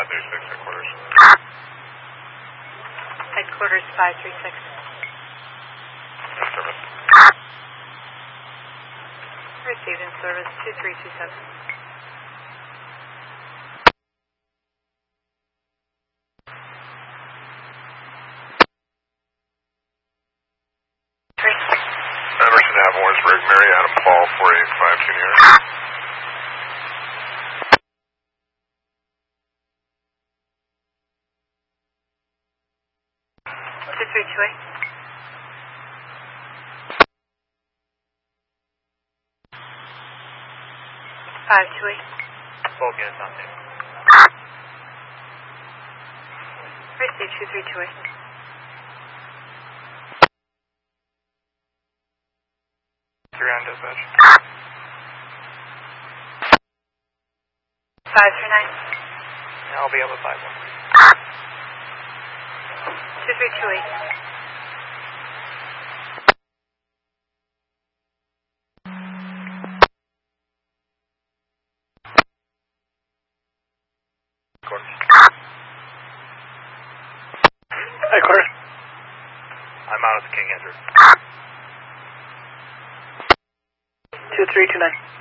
536 headquarters. Headquarters 536. In service. Received in service 2327. Emerson to have Warrensburg, Mary Adam Fall 4852 New York. Both units on tape. Received 2328. Three on dispatch. 539. Yeah, I'll be up at 5-1. 2328. Headquarters. I'm out at the King Andrew. 2329.